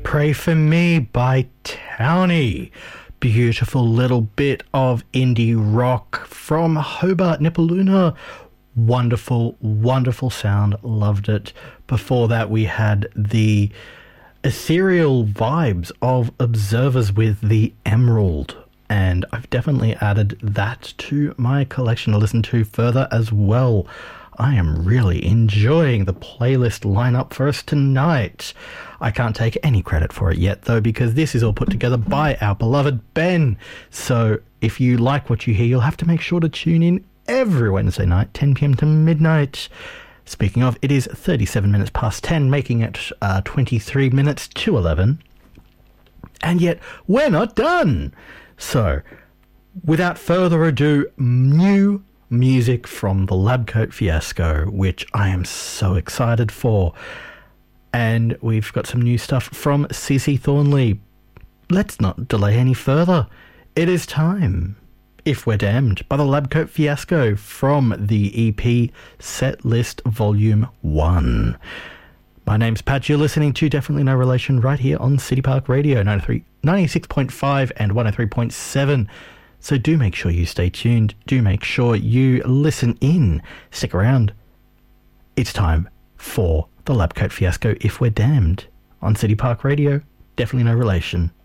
Pray For Me by Townie. Beautiful little bit of indie rock from Hobart, Nipaluna. Wonderful, wonderful sound. Loved it. Before that, we had the ethereal vibes of Observers with The Emerald. And I've definitely added that to my collection to listen to further as well. I am really enjoying the playlist lineup for us tonight. I can't take any credit for it yet, though, because this is all put together by our beloved Ben. So if you like what you hear, you'll have to make sure to tune in every Wednesday night, 10 p.m. to midnight. Speaking of, it is 37 minutes past 10, making it 23 minutes to 11. And yet, we're not done. So, without further ado, new music from the Lab Coat Fiasco, which I am so excited for. And we've got some new stuff from CC Thornley. Let's not delay any further. It is time. If We're Damned by the Lab Coat Fiasco from the EP Set List Volume 1. My name's Pat. You're listening to Definitely No Relation right here on City Park Radio 96.5 and 103.7. So do make sure you stay tuned. Do make sure you listen in. Stick around. It's time for the Lab Coat Fiasco, If We're Damned, on City Park Radio. Definitely No Relation.